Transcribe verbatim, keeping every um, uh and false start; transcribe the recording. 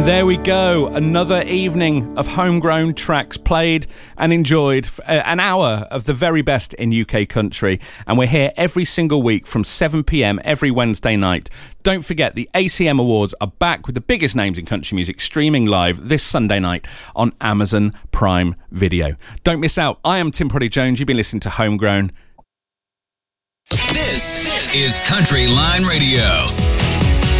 And there we go, another evening of homegrown tracks played and enjoyed, an hour of the very best in U K country, and we're here every single week from seven p.m. every Wednesday night. Don't forget, the A C M Awards are back with the biggest names in country music streaming live this Sunday night on Amazon Prime Video. Don't miss out. I am Tim Proddy Jones. You've been listening to Homegrown. This is Country Line Radio.